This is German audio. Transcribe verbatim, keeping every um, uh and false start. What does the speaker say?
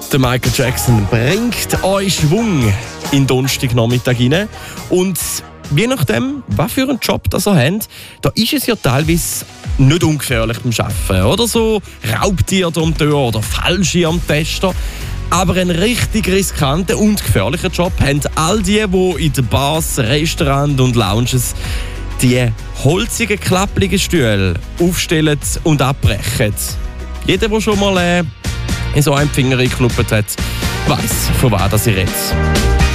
Der Michael Jackson bringt euch Schwung in den Donnerstagnachmittag rein. Und je nachdem, was für einen Job das ihr habt, da ist es ja teilweise nicht ungefährlich beim Arbeiten. Oder so Raubtierdompteur oder Fallschirmtester. Aber einen richtig riskanten und gefährlichen Job haben all die, die in den Bars, Restaurants und Lounges die holzigen, klapprigen Stühle aufstellen und abbrechen. Jeder, der schon mal äh, in so einem Finger eingekloppt hat, weiss, von was ich rede.